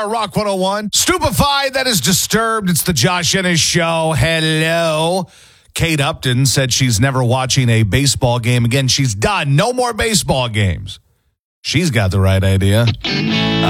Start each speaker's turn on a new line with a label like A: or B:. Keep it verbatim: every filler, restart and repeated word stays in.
A: are, Rock one oh one. Stupefied, that is Disturbed. It's the Josh Ennis Show. Hello. Kate Upton said she's never watching a baseball game again. She's done. No more baseball games. She's got the right idea.